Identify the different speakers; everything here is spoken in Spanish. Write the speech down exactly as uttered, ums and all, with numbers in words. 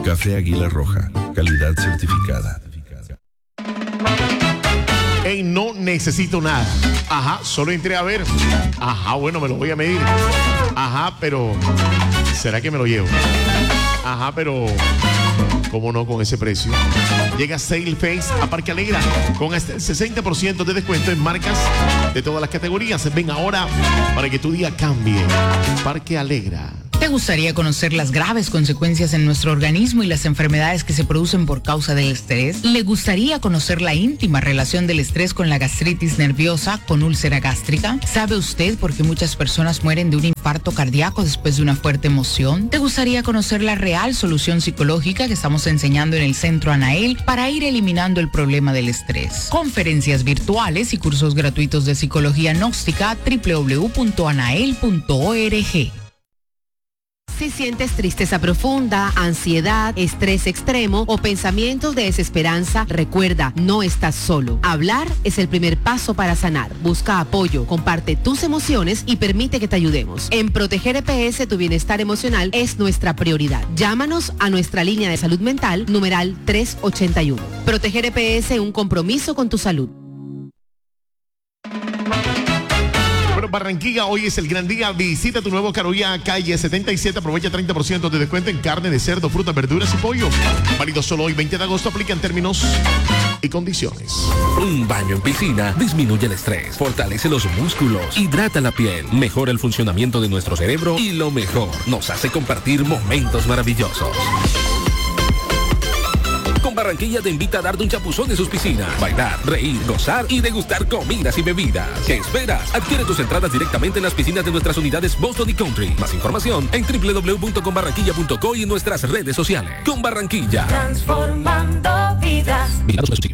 Speaker 1: Café Águila Roja, calidad certificada.
Speaker 2: Ey, no necesito nada. Ajá, solo entré a ver. Ajá, bueno, me lo voy a medir. Ajá, pero ¿será que me lo llevo? Ajá, pero ¿cómo no con ese precio? Llega Sale Face a Parque Alegra con hasta el sesenta por ciento de descuento en marcas de todas las categorías. Ven ahora para que tu día cambie. Parque Alegra.
Speaker 3: ¿Te gustaría conocer las graves consecuencias en nuestro organismo y las enfermedades que se producen por causa del estrés? ¿Le gustaría conocer la íntima relación del estrés con la gastritis nerviosa, con úlcera gástrica? ¿Sabe usted por qué muchas personas mueren de un infarto cardíaco después de una fuerte emoción? ¿Te gustaría conocer la real solución psicológica que estamos enseñando en el Centro Anael para ir eliminando el problema del estrés? Conferencias virtuales y cursos gratuitos de psicología gnóstica, doble u doble u doble u punto anael punto org.
Speaker 4: Si sientes tristeza profunda, ansiedad, estrés extremo o pensamientos de desesperanza, recuerda, no estás solo. Hablar es el primer paso para sanar. Busca apoyo, comparte tus emociones y permite que te ayudemos. En Proteger E P S, tu bienestar emocional es nuestra prioridad. Llámanos a nuestra línea de salud mental, numeral tres ochenta y uno. Proteger E P S, un compromiso con tu salud.
Speaker 2: Barranquilla, hoy es el gran día. Visita tu nuevo Carolla, calle setenta y siete. Aprovecha treinta por ciento de descuento en carne de cerdo, frutas, verduras y pollo. Válido solo hoy, veinte de agosto. Aplican términos y condiciones.
Speaker 5: Un baño en piscina disminuye el estrés, fortalece los músculos, hidrata la piel, mejora el funcionamiento de nuestro cerebro y lo mejor, nos hace compartir momentos maravillosos. Con Barranquilla te invita a darte un chapuzón en sus piscinas, bailar, reír, gozar y degustar comidas y bebidas. ¿Qué esperas? Adquiere tus entradas directamente en las piscinas de nuestras unidades Boston y Country. Más información en doble u doble u doble u punto con barranquilla punto co y en nuestras redes sociales. Con Barranquilla.
Speaker 6: Transformando vidas.
Speaker 5: Vigilado Supersubsidio.